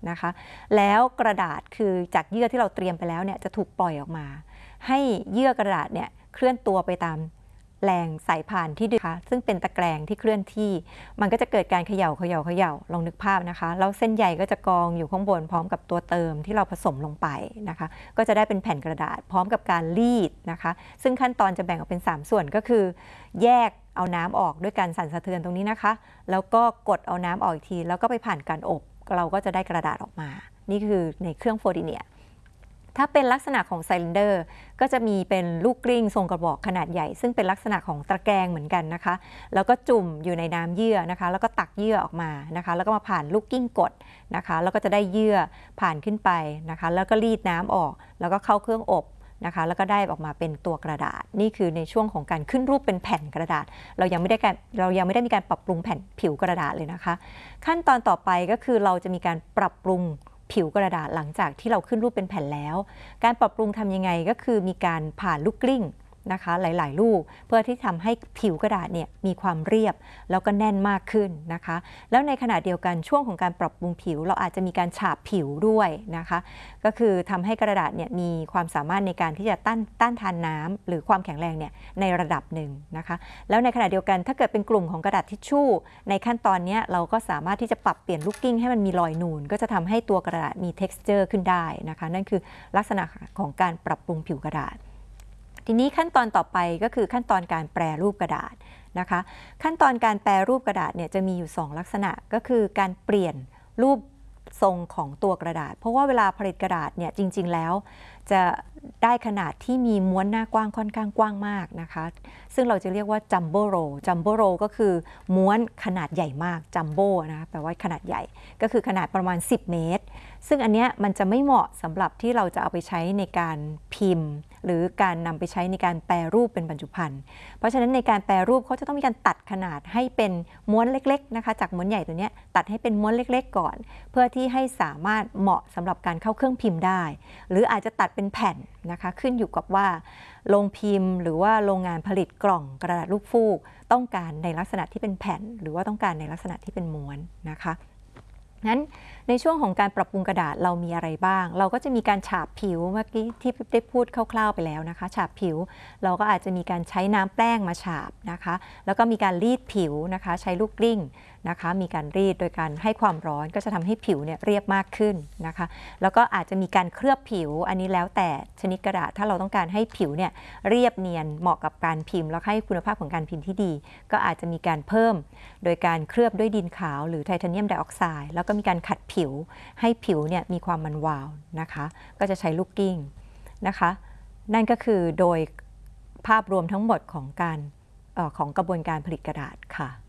นะคะแล้วกระดาษคือจากเยื่อที่เราเตรียมไปแล้วเนี่ยจะถูกปล่อยออกมาให้เยื่อกระดาษเนี่ยเคลื่อนตัวไปตามแรงสายพานที่ดึงนะคะซึ่งเป็นตะแกรงที่เคลื่อนที่มันก็จะเกิดการเขย่าลองนึกภาพนะคะแล้วเส้นใยก็จะกองอยู่ข้างบนพร้อมกับตัวเติมที่เราผสมลงไปนะคะก็จะได้เป็นแผ่นกระดาษพร้อมกับการรีดนะคะซึ่งขั้นตอนจะแบ่งออกเป็น3ส่วนก็คือแยกเอาน้ำออกด้วยการสั่นสะเทือนตรงนี้นะคะแล้วก็กดเอาน้ำออกอีกทีแล้วก็ไปผ่านการอบเราก็จะได้กระดาษออกมานี่คือในเครื่องโฟดิเนียถ้าเป็นลักษณะของไซลินเดอร์ก็จะมีเป็นลูกกลิ้งทรงกระบอกขนาดใหญ่ซึ่งเป็นลักษณะของตะแกรงเหมือนกันนะคะแล้วก็จุ่มอยู่ในน้ำเยื่อนะคะแล้วก็ตักเยื่อออกมานะคะแล้วก็มาผ่านลูกกิ้งกดนะคะแล้วก็จะได้เยื่อผ่านขึ้นไปนะคะแล้วก็รีดน้ำออกแล้วก็เข้าเครื่องอบนะคะแล้วก็ได้ออกมาเป็นตัวกระดาษนี่คือในช่วงของการขึ้นรูปเป็นแผ่นกระดาษเรายังไม่ได้มีการปรับปรุงแผ่นผิวกระดาษเลยนะคะขั้นตอนต่อไปก็คือเราจะมีการปรับปรุงผิวกระดาษหลังจากที่เราขึ้นรูปเป็นแผ่นแล้วการปรับปรุงทำยังไงก็คือมีการผ่านลูกกลิ้งนะคะหลายๆลูกเพื่อที่ทำให้ผิวกระดาษเนี่ยมีความเรียบแล้วก็แน่นมากขึ้นนะคะแล้วในขณะเดียวกันช่วงของการปรับปรุงผิวเราอาจจะมีการฉาบผิวด้วยนะคะก็คือทำให้กระดาษเนี่ยมีความสามารถในการที่จะต้านทานน้ำหรือความแข็งแรงเนี่ยในระดับหนึ่งนะคะแล้วในขณะเดียวกันถ้าเกิดเป็นกลุ่มของกระดาษทิชชู่ในขั้นตอนนี้เราก็สามารถที่จะปรับเปลี่ยนลูกกิ้งให้มันมีรอยนูนก็จะทำให้ตัวกระดาษมี texture ขึ้นได้นะคะนั่นคือลักษณะของการปรับปรุงผิวกระดาษทีนี้ขั้นตอนต่อไปก็คือขั้นตอนการแปรรูปกระดาษนะคะขั้นตอนการแปรรูปกระดาษเนี่ยจะมีอยู่2ลักษณะก็คือการเปลี่ยนรูปทรงของตัวกระดาษเพราะว่าเวลาผลิตกระดาษเนี่ยจริงๆแล้วจะได้ขนาดที่มีม้วนหน้ากว้างค่อนข้างกว้างมากนะคะซึ่งเราจะเรียกว่าจัมโบ้โรก็คือม้วนขนาดใหญ่มากจัมโบ้นะแปลว่าขนาดใหญ่ก็คือขนาดประมาณ10เมตรซึ่งอันเนี้ยมันจะไม่เหมาะสำหรับที่เราจะเอาไปใช้ในการพิมพ์หรือการนำไปใช้ในการแปรรูปเป็นบรรจุภัณฑ์เพราะฉะนั้นในการแปรรูปเขาจะต้องมีการตัดขนาดให้เป็นม้วนเล็กๆนะคะจากม้วนใหญ่ตัวนี้ตัดให้เป็นม้วนเล็กๆก่อนเพื่อที่ให้สามารถเหมาะสำหรับการเข้าเครื่องพิมพ์ได้หรืออาจจะตัดเป็นแผ่นนะคะขึ้นอยู่กับว่าโรงพิมพ์หรือว่าโรงงานผลิตกล่องกระดาษลูกฟูกต้องการในลักษณะที่เป็นแผ่นหรือว่าต้องการในลักษณะที่เป็นม้วนนะคะงั้นในช่วงของการปรับปรุงกระดาษเรามีอะไรบ้างเราก็จะมีการฉาบผิวเมื่อกี้ที่ได้พูดคร่าวๆไปแล้วนะคะฉาบผิวเราก็อาจจะมีการใช้น้ำแป้งมาฉาบนะคะแล้วก็มีการรีดผิวนะคะใช้ลูกกลิ้งนะคะมีการรีดโดยการให้ความร้อนก็จะทำให้ผิวเนี่ยเรียบมากขึ้นนะคะแล้วก็อาจจะมีการเคลือบผิวอันนี้แล้วแต่ชนิดกระดาษถ้าเราต้องการให้ผิวเนี่ยเรียบเนียนเหมาะกับการพิมพ์แล้วให้คุณภาพของการพิมพ์ที่ดีก็อาจจะมีการเพิ่มโดยการเคลือบด้วยดินขาวหรือไทเทเนียมไดออกไซด์แล้วก็มีการขัดผิวให้ผิวเนี่ยมีความมันวาวนะคะก็จะใช้ลูกกิ้งนะคะนั่นก็คือโดยภาพรวมทั้งหมดของกระบวนการผลิตกระดาษค่ะ